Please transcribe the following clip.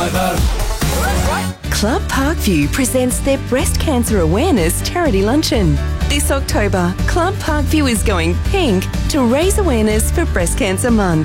together. Club Parkview presents their Breast Cancer Awareness Charity Luncheon. This October, Club Parkview is going pink to raise awareness for Breast Cancer Month.